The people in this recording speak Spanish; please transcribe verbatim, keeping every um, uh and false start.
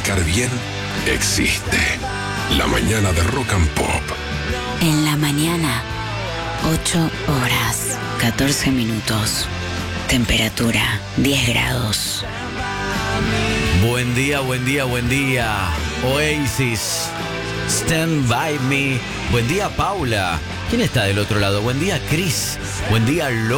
comunicar bien existe. La mañana de Rock and Pop. En la mañana, ocho horas, catorce minutos. Temperatura, diez grados. Buen día, buen día, buen día. Oasis, Stand By Me. Buen día, Paula. ¿Quién está del otro lado? Buen día, Chris. Buen día, Lo.